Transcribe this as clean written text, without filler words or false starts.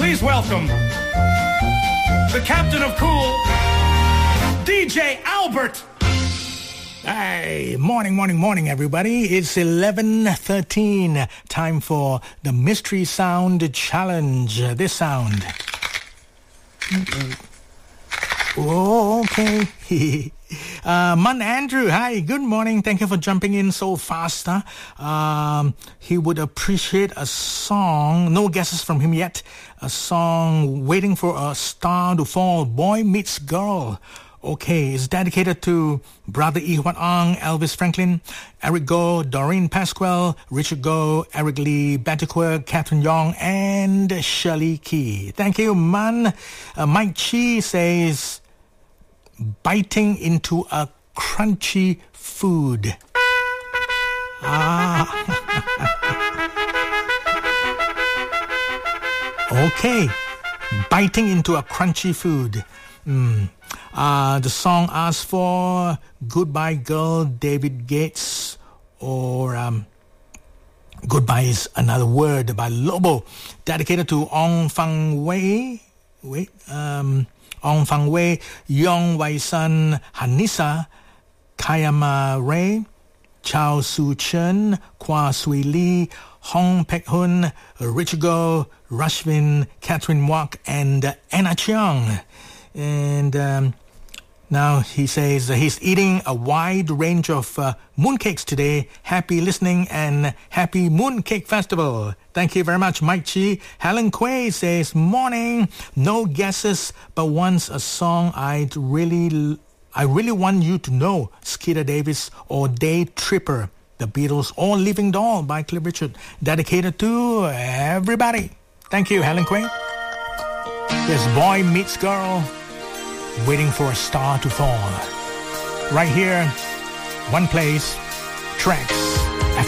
Please welcome the captain of cool, DJ Albert. Hey, morning, everybody. It's 11:13. Time for the Mystery Sound Challenge. This sound. Oh, okay. Mun Andrew, hi, good morning. Thank you for jumping in so fast. He would appreciate a song, no guesses from him yet, a song Waiting for a Star to Fall, Boy Meets Girl. Okay, it's dedicated to Brother Ihwan Ang, Elvis Franklin, Eric Go, Doreen Pasquale, Richard Go, Eric Lee, Betty Quirk, Catherine Young, and Shirley Key. Thank you, man. Mike Chi says, biting into a crunchy food. Okay, biting into a crunchy food. The song asks for Goodbye Girl, David Gates, or Goodbye is Another Word by Lobo, dedicated to Ong Fang Wei, Ong Fang Wei, Yong Wai San, Hanisa, Kayama Ray, Chao Su Chen, Kwa Sui Lee, Hong Pek Hun, Richard Go, Rashvin, Catherine Wok, and Anna Cheong. And now he says he's eating a wide range of mooncakes today. Happy listening and happy Mooncake Festival. Thank you very much, Mike Chi. Helen Quay says, morning. No guesses, but once a song I really want you to know. Skeeter Davis or Day Tripper. The Beatles or Living Doll by Cliff Richard. Dedicated to everybody. Thank you, Helen Quay. Yes, Boy Meets Girl. Waiting for a Star to Fall. Right here, one place, Tracks.